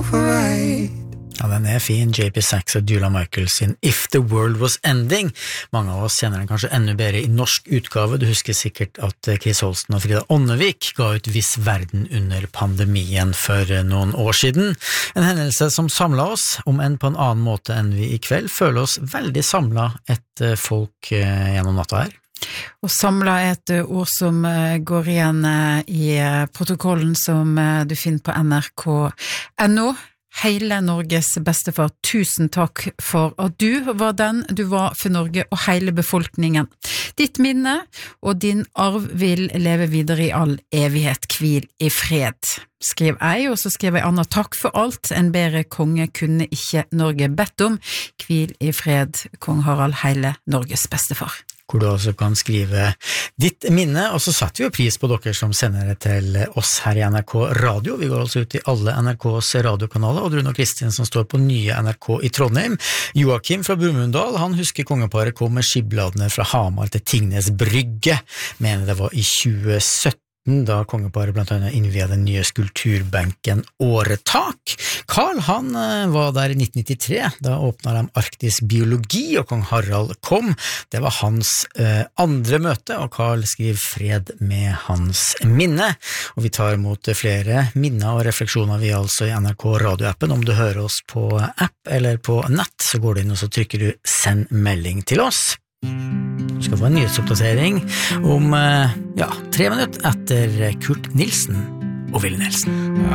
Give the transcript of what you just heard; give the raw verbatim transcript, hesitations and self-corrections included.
override. Ja, den er fin, J P Sachs og Dula Michael sin If the World Was Ending. Mange av oss kjenner den kanskje enda bedre i norsk utgave. Du husker sikkert at Chris Holsten og Frida Ånnevik ga ut Viss verden under pandemien for noen år siden. En hendelse som samlet oss, om enn på en annen måte enn vi i kveld, føler oss veldig samlet et folk gjennom natta her. Og samla er et ord som går igjen i protokollen som du finner på N R K punktum N O. Hele Norges bestefar, tusen takk for at du var den du var for Norge og hele befolkningen. Ditt minne og din arv vil leve videre i all evighet, hvil i fred. Skriv jeg, og så skrev jeg Anna, takk for alt, en bedre konge kunne ikke Norge bedt om. Hvil i fred, kong Harald, hele Norges bestefar. Hvor du også kan skrive ditt minne, og så satt vi jo pris på dere som sender det til oss her i N R K Radio. Vi går altså ut i alle N R K's radiokanaler, og Rune og Kristin som står på nye N R K i Trondheim. Joakim fra Brumunddal, han husker kongeparet kom med skibladene fra Hamar til Tingnes Brygge, mener det var i tjue sytten, da kongeparet blant annet innviet den nye skulpturbenken Åretak. Karl, han var der i nitten nittitre, da åpnet de Arktisk biologi, og kong Harald kom. Det var hans eh, andre møte, og Karl skriver fred med hans minne. Og vi tar imot flere minner og refleksjoner vi altså i N R K radioappen. Om du hører oss på app eller på nett, så går du inn og så trykker du send melding til oss. Du skal få en nyhetsoppdatering om ja, tre minutter etter Kurt Nilsen og Ville Nelson.